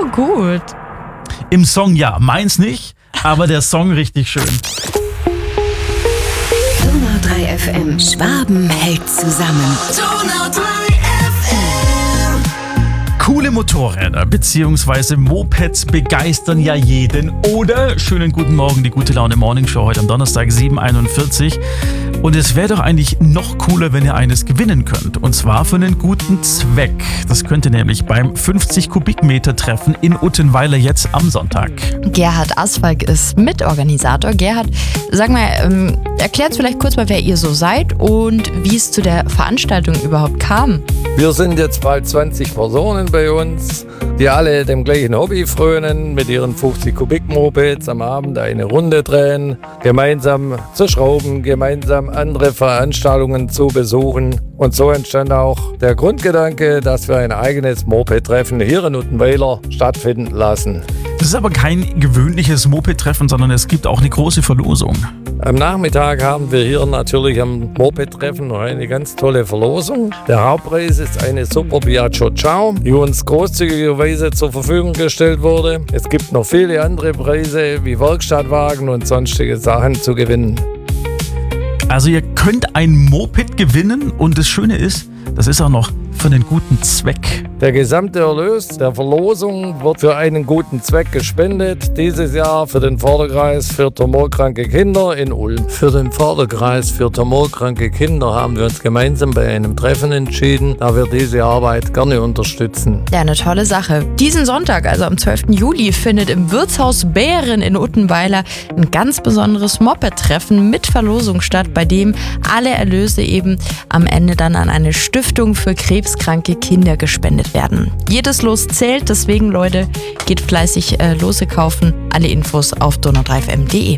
gut. Im Song ja, meins nicht, aber der Song richtig schön. Donau 3 FM. Schwaben hält zusammen. Donau 3 FM. Coole Motorräder bzw. Mopeds begeistern ja jeden. Oder schönen guten Morgen, die Gute Laune Morning Show heute am Donnerstag 7:41. Und es wäre doch eigentlich noch cooler, wenn ihr eines gewinnen könnt. Und zwar für einen guten Zweck. Das könnt ihr nämlich beim 50 Kubikmeter Treffen in Uttenweiler jetzt am Sonntag. Gerhard Asfalk ist Mitorganisator. Gerhard, sag mal, erklärt vielleicht kurz mal, wer ihr so seid und wie es zu der Veranstaltung überhaupt kam. Wir sind jetzt bald 20 Personen bei uns, die alle dem gleichen Hobby frönen, mit ihren 50 Kubik-Mopeds am Abend eine Runde drehen, gemeinsam zu schrauben, gemeinsam andere Veranstaltungen zu besuchen. Und so entstand auch der Grundgedanke, dass wir ein eigenes Moped-Treffen hier in Uttenweiler stattfinden lassen. Das ist aber kein gewöhnliches Moped-Treffen, sondern es gibt auch eine große Verlosung. Am Nachmittag haben wir hier natürlich am Moped-Treffen noch eine ganz tolle Verlosung. Der Hauptpreis ist eine Super Piaggio Ciao, die uns großzügigerweise zur Verfügung gestellt wurde. Es gibt noch viele andere Preise wie Werkstattwagen und sonstige Sachen zu gewinnen. Also ihr könnt ein Moped gewinnen und das Schöne ist, das ist auch noch für einen guten Zweck. Der gesamte Erlös der Verlosung wird für einen guten Zweck gespendet. Dieses Jahr für den Förderkreis für tumorkranke Kinder in Ulm. Für den Förderkreis für tumorkranke Kinder haben wir uns gemeinsam bei einem Treffen entschieden, da wir diese Arbeit gerne unterstützen. Ja, eine tolle Sache. Diesen Sonntag, also am 12. Juli, findet im Wirtshaus Bären in Uttenweiler ein ganz besonderes Moped-Treffen mit Verlosung statt, bei dem alle Erlöse eben am Ende dann an eine Stiftung für krebskranke Kinder gespendet werden. Jedes Los zählt, deswegen Leute, geht fleißig Lose kaufen. Alle Infos auf donau3fm.de.